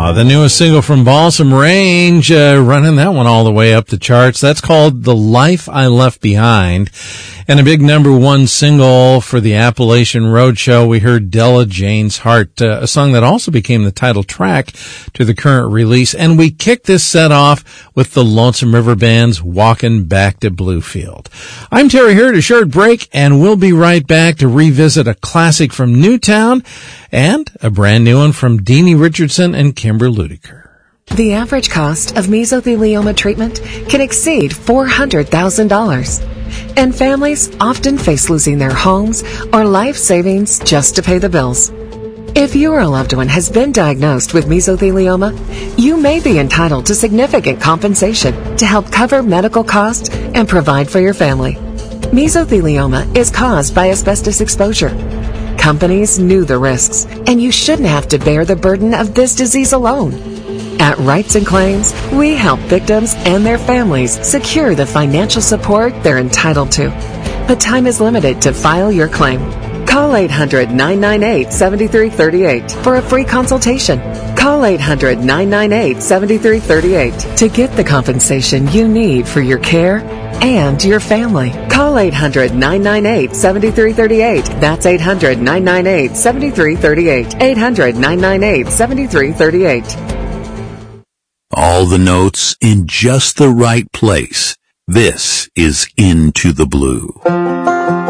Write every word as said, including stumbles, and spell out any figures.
Aw, the newest single from Balsam Range, uh, running that one all the way up the charts. That's called The Life I Left Behind. And a big number one single for the Appalachian Roadshow, we heard Della Jane's Heart, uh, a song that also became the title track to the current release. And we kicked this set off with the Lonesome River Band's Walking Back to Bluefield. I'm Terry Hurd, a short break, and we'll be right back to revisit a classic from Newtown and a brand new one from Deanie Richardson and Kimber Ludiker. The average cost of mesothelioma treatment can exceed four hundred thousand dollars. And families often face losing their homes or life savings just to pay the bills. If your loved one has been diagnosed with mesothelioma, you may be entitled to significant compensation to help cover medical costs and provide for your family. Mesothelioma is caused by asbestos exposure. Companies knew the risks, and you shouldn't have to bear the burden of this disease alone. At Rights and Claims, we help victims and their families secure the financial support they're entitled to. But time is limited to file your claim. Call eight hundred, nine nine eight, seven three three eight for a free consultation. Call eight hundred, nine nine eight, seven three three eight to get the compensation you need for your care and your family. Call eight hundred, nine nine eight, seven three three eight. That's eight hundred, nine nine eight, seven three three eight. eight hundred, nine nine eight, seven three three eight. All the notes in just the right place. This is Into the Blue.